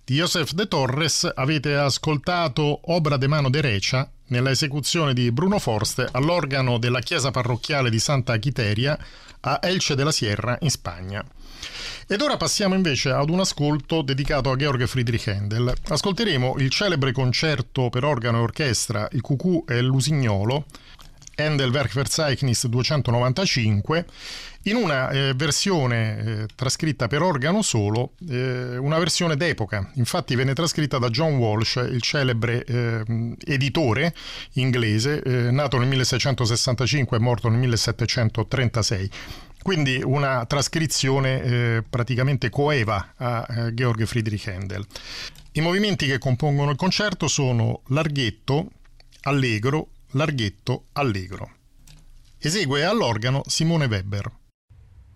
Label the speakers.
Speaker 1: Di Joseph de Torres avete ascoltato Obra de mano derecha nella esecuzione di Bruno Forste all'organo della chiesa parrocchiale di Santa Quiteria a Elche de la Sierra in Spagna. Ed ora passiamo invece ad un ascolto dedicato a Georg Friedrich Händel. Ascolteremo il celebre concerto per organo e orchestra Il Cucù e l'Usignolo, Händel Werkverzeichnis 295, in una versione trascritta per organo solo, una versione d'epoca. Infatti venne trascritta da John Walsh, il celebre editore inglese, nato nel 1665 e morto nel 1736. Quindi una trascrizione praticamente coeva a Georg Friedrich Händel. I movimenti che compongono il concerto sono larghetto, allegro, larghetto, allegro. Esegue all'organo Simone Weber.